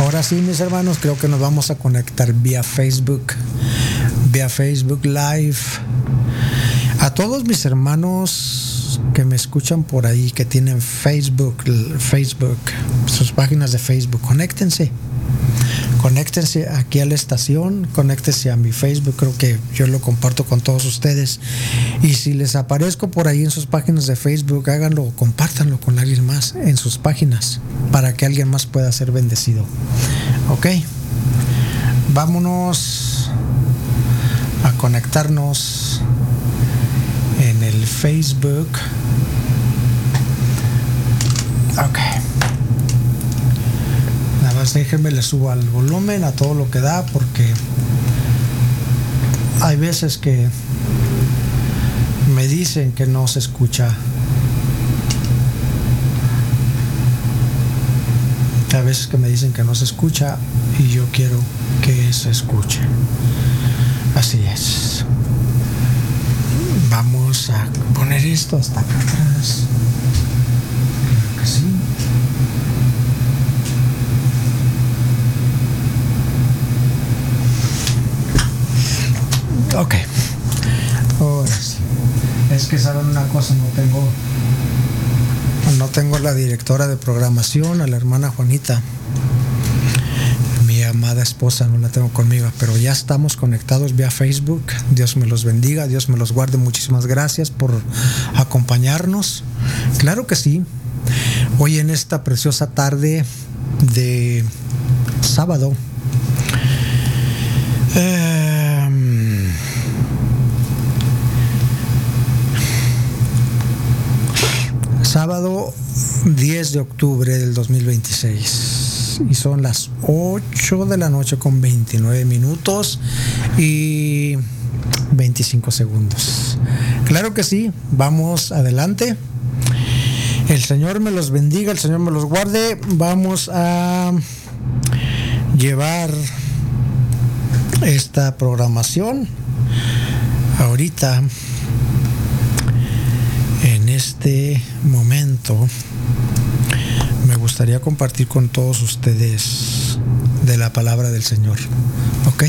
Ahora sí, mis hermanos, creo que nos vamos a conectar vía Facebook Live. A todos mis hermanos que me escuchan por ahí, que tienen Facebook, sus páginas de Facebook, conéctense aquí a la estación, conéctense a mi Facebook, creo que yo lo comparto con todos ustedes. Y si les aparezco por ahí en sus páginas de Facebook, háganlo, compártanlo con alguien más en sus páginas, para que alguien más pueda ser bendecido. Ok, vámonos a conectarnos en el Facebook. Ok, nada más déjenme, le subo al volumen a todo lo que da, porque hay veces que me dicen que no se escucha. Hay veces que me dicen que no se escucha y yo quiero que se escuche. Así es. Vamos a poner esto hasta acá atrás. Creo que sí. Ok. Ahora sí. Es que saben una cosa, no tengo la directora de programación, a la hermana Juanita, mi amada esposa, no la tengo conmigo, pero ya estamos conectados vía Facebook. Dios me los bendiga, Dios me los guarde. Muchísimas gracias por acompañarnos. Claro que sí. Hoy en esta preciosa tarde de sábado, sábado 10 de octubre del 2026, y son las 8 de la noche con 29 minutos y 25 segundos. Claro que sí, vamos adelante. El Señor me los bendiga, el Señor me los guarde. Vamos a llevar esta programación ahorita. En este momento me gustaría compartir con todos ustedes de la palabra del Señor. Ok.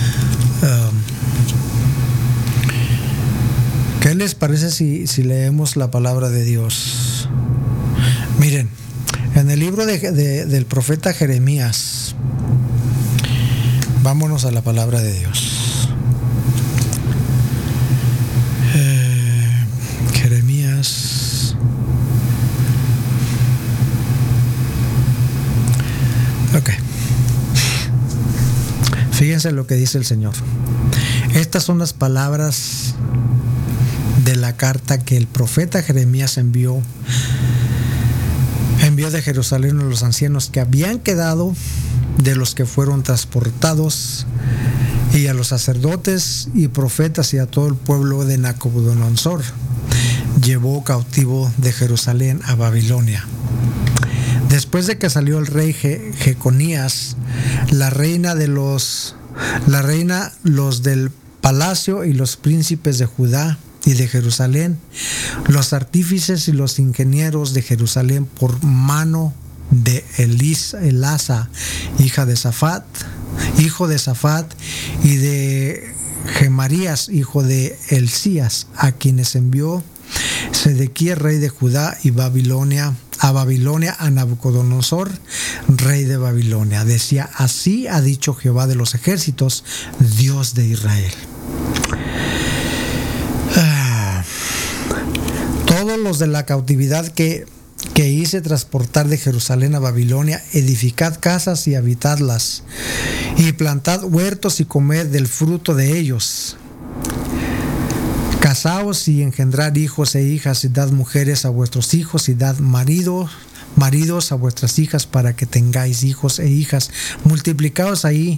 ¿Qué les parece si leemos la palabra de Dios? Miren, en el libro del profeta Jeremías, vámonos a la palabra de Dios. Ok. Fíjense lo que dice el Señor. Estas son las palabras de la carta que el profeta Jeremías envió de Jerusalén a los ancianos que habían quedado de los que fueron transportados, y a los sacerdotes y profetas y a todo el pueblo de Nabucodonosor llevó cautivo de Jerusalén a Babilonia. Después de que salió el rey Jeconías, la reina, los del palacio y los príncipes de Judá y de Jerusalén, los artífices y los ingenieros de Jerusalén por mano de Elasa, hijo de Safat, y de Gemarías, hijo de Elías, a quienes envió Sedequías, rey de Judá, y a Nabucodonosor, rey de Babilonia. Decía: así ha dicho Jehová de los ejércitos, Dios de Israel. Todos los de la cautividad que hice transportar de Jerusalén a Babilonia, edificad casas y habitadlas, y plantad huertos y comed del fruto de ellos. Casaos y engendrad hijos e hijas, y dad mujeres a vuestros hijos, y dad maridos a vuestras hijas, para que tengáis hijos e hijas. Multiplicaos ahí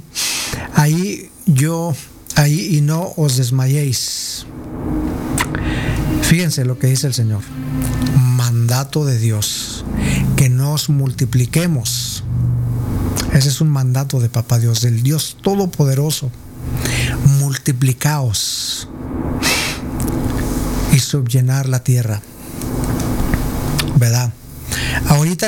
y no os desmayéis. Fíjense lo que dice el Señor. Mandato de Dios, que nos multipliquemos. Ese es un mandato de Papá Dios, del Dios Todopoderoso. Multiplicaos y subllenar la tierra, ¿verdad? Ahorita